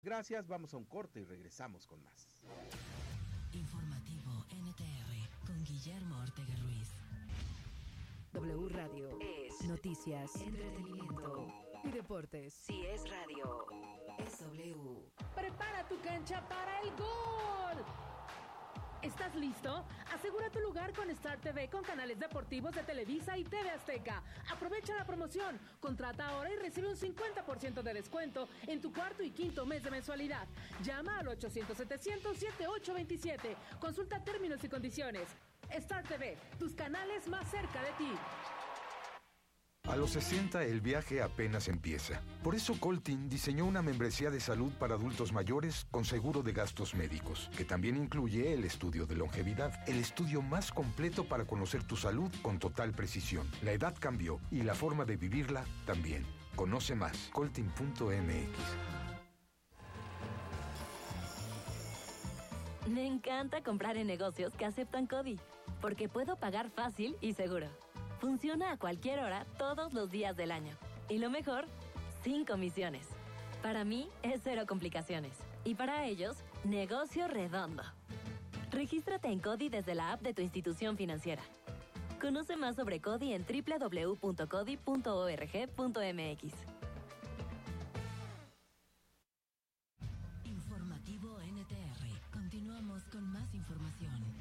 Gracias, vamos a un corte y regresamos con más. Informativo NTR con Guillermo Ortega Ruiz. W Radio es noticias, entretenimiento y deportes. Si es radio, Es W. Prepara tu cancha para el gol. ¿Estás listo? Asegura tu lugar con Star TV con canales deportivos de Televisa y TV Azteca. Aprovecha la promoción. Contrata ahora y recibe un 50% de descuento en tu cuarto y quinto mes de mensualidad. Llama al 800-700-7827. Consulta términos y condiciones. Star TV, tus canales más cerca de ti. A los 60 el viaje apenas empieza. Por eso Coltin diseñó una membresía de salud para adultos mayores con seguro de gastos médicos, que también incluye el estudio de longevidad, el estudio más completo para conocer tu salud con total precisión. La edad cambió y la forma de vivirla también. Conoce más, coltin.mx. Me encanta comprar en negocios que aceptan CODI, porque puedo pagar fácil y seguro. Funciona a cualquier hora, todos los días del año. Y lo mejor, sin comisiones. Para mí, es cero complicaciones. Y para ellos, negocio redondo. Regístrate en CODI desde la app de tu institución financiera. Conoce más sobre CODI en www.codi.org.mx. Informativo NTR. Continuamos con más información.